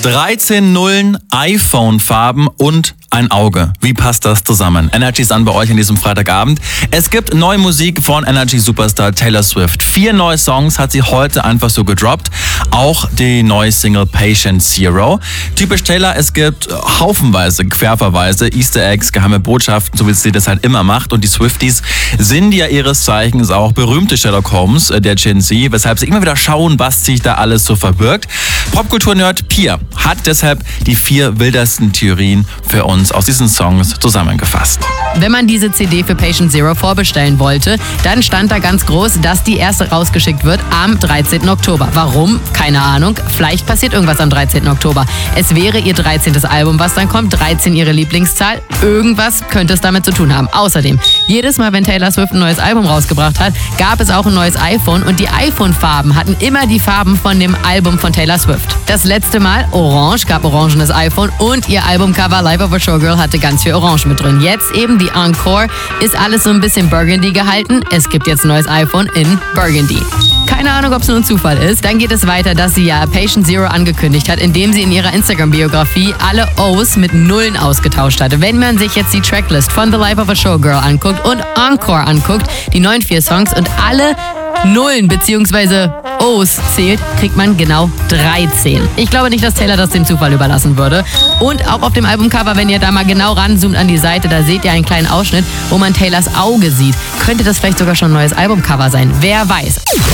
13 Nullen, iPhone-Farben und ein Auge. Wie passt das zusammen? Energy ist an bei euch an diesem Freitagabend. Es gibt neue Musik von Energy-Superstar Taylor Swift. 4 neue Songs hat sie heute einfach so gedroppt. Auch die neue Single Patient Zero. Typisch Taylor, es gibt haufenweise, querverweise, Easter Eggs, geheime Botschaften, so wie sie das halt immer macht. Und die Swifties sind ja ihres Zeichens auch berühmte Sherlock Holmes der Gen Z, weshalb sie immer wieder schauen, was sich da alles so verbirgt. Popkultur-Nerd Pia hat deshalb die 4 wildesten Theorien für uns aus diesen Songs zusammengefasst. Wenn man diese CD für Patient Zero vorbestellen wollte, dann stand da ganz groß, dass die erste rausgeschickt wird am 13. Oktober. Warum? Keine Ahnung. Vielleicht passiert irgendwas am 13. Oktober. Es wäre ihr 13. Album, was dann kommt. 13 ihre Lieblingszahl. Irgendwas könnte es damit zu tun haben. Außerdem, jedes Mal, wenn Taylor Swift ein neues Album rausgebracht hat, gab es auch ein neues iPhone und die iPhone-Farben hatten immer die Farben von dem Album von Taylor Swift. Das letzte Mal Orange, gab orangenes iPhone und ihr Albumcover Life of a Showgirl hatte ganz viel Orange mit drin. Jetzt eben die Encore, ist alles so ein bisschen Burgundy gehalten. Es gibt jetzt ein neues iPhone in Burgundy. Keine Ahnung, ob es nur ein Zufall ist. Dann geht es weiter, dass sie ja Patient Zero angekündigt hat, indem sie in ihrer Instagram-Biografie alle O's mit Nullen ausgetauscht hatte. Wenn man sich jetzt die Tracklist von The Life of a Showgirl anguckt und Encore anguckt, die neuen 4 Songs und alle Nullen bzw. O's zählt, kriegt man genau 13. Ich glaube nicht, dass Taylor das dem Zufall überlassen würde. Und auch auf dem Albumcover, wenn ihr da mal genau ranzoomt an die Seite, da seht ihr einen kleinen Ausschnitt, wo man Taylors Auge sieht. Könnte das vielleicht sogar schon ein neues Albumcover sein? Wer weiß.